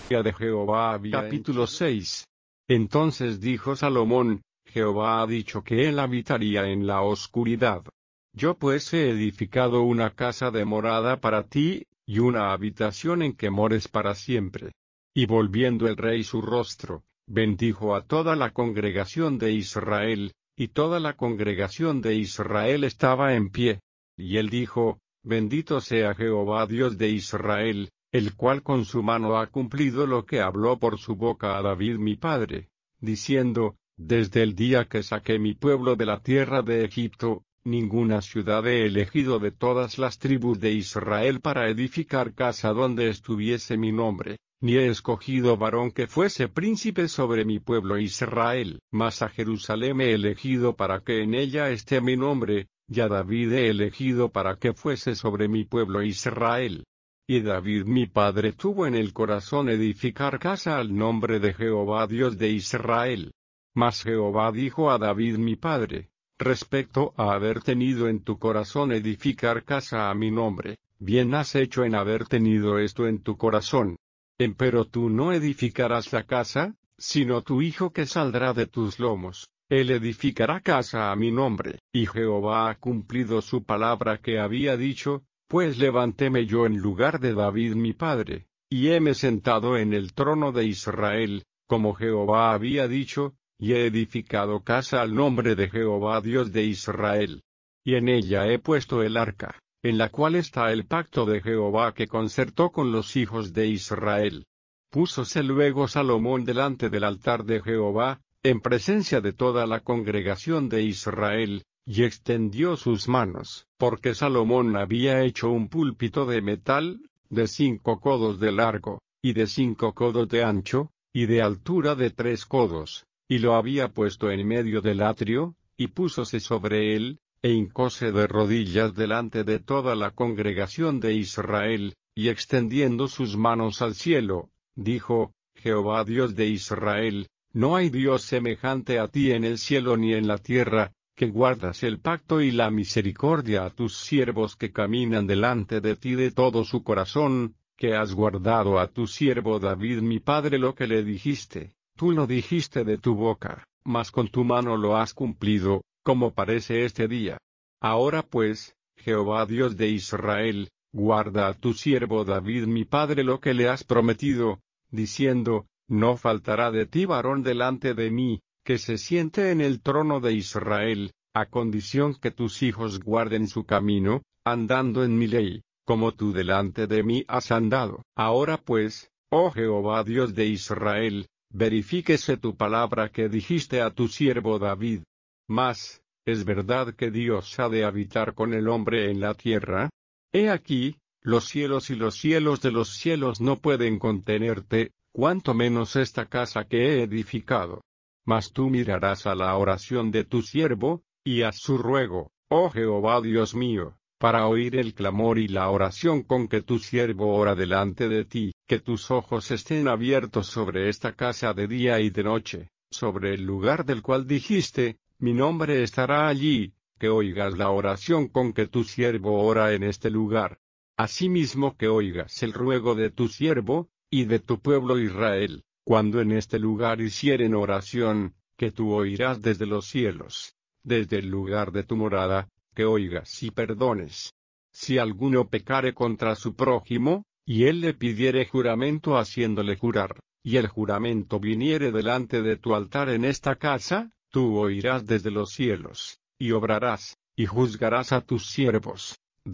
de Jehová había Capítulo 6. Entonces dijo Salomón: Jehová ha dicho que él habitaría en la oscuridad. Yo pues he edificado una casa de morada para ti, y una habitación en que mores para siempre. Y volviendo el rey su rostro, bendijo a toda la congregación de Israel, y toda la congregación de Israel estaba en pie. Y él dijo: Bendito sea Jehová Dios de Israel, el cual con su mano ha cumplido lo que habló por su boca a David mi padre, diciendo: Desde el día que saqué mi pueblo de la tierra de Egipto, ninguna ciudad he elegido de todas las tribus de Israel para edificar casa donde estuviese mi nombre, ni he escogido varón que fuese príncipe sobre mi pueblo Israel. Mas a Jerusalén he elegido para que en ella esté mi nombre, y a David he elegido para que fuese sobre mi pueblo Israel. Y David mi padre tuvo en el corazón edificar casa al nombre de Jehová Dios de Israel. Mas Jehová dijo a David mi padre: Respecto a haber tenido en tu corazón edificar casa a mi nombre, bien has hecho en haber tenido esto en tu corazón. Empero tú no edificarás la casa, sino tu hijo que saldrá de tus lomos, él edificará casa a mi nombre. Y Jehová ha cumplido su palabra que había dicho, pues levantéme yo en lugar de David mi padre, y heme sentado en el trono de Israel, como Jehová había dicho, y he edificado casa al nombre de Jehová Dios de Israel. Y en ella he puesto el arca, en la cual está el pacto de Jehová que concertó con los hijos de Israel. Púsose luego Salomón delante del altar de Jehová, en presencia de toda la congregación de Israel, y extendió sus manos, porque Salomón había hecho un púlpito de metal, de 5 codos de largo, y de 5 codos de ancho, y de altura de 3 codos, y lo había puesto en medio del atrio, y púsose sobre él, e hincóse de rodillas delante de toda la congregación de Israel, y extendiendo sus manos al cielo, dijo: Jehová Dios de Israel, no hay Dios semejante a ti en el cielo ni en la tierra, que guardas el pacto y la misericordia a tus siervos que caminan delante de ti de todo su corazón, que has guardado a tu siervo David mi padre lo que le dijiste. Tú lo dijiste de tu boca, mas con tu mano lo has cumplido, como parece este día. Ahora pues, Jehová Dios de Israel, guarda a tu siervo David mi padre lo que le has prometido, diciendo: No faltará de ti varón delante de mí, que se siente en el trono de Israel, a condición que tus hijos guarden su camino, andando en mi ley, como tú delante de mí has andado. Ahora pues, oh Jehová Dios de Israel, verifíquese tu palabra que dijiste a tu siervo David. Mas, ¿es verdad que Dios ha de habitar con el hombre en la tierra? He aquí, los cielos y los cielos de los cielos no pueden contenerte, cuanto menos esta casa que he edificado. Mas tú mirarás a la oración de tu siervo, y a su ruego, oh Jehová Dios mío, para oír el clamor y la oración con que tu siervo ora delante de ti, que tus ojos estén abiertos sobre esta casa de día y de noche, sobre el lugar del cual dijiste: Mi nombre estará allí, que oigas la oración con que tu siervo ora en este lugar. Asimismo que oigas el ruego de tu siervo, y de tu pueblo Israel, cuando en este lugar hicieren oración, que tú oirás desde los cielos, desde el lugar de tu morada, que oigas y perdones. Si alguno pecare contra su prójimo, y él le pidiere juramento haciéndole jurar, y el juramento viniere delante de tu altar en esta casa, tú oirás desde los cielos, y obrarás, y juzgarás a tus siervos,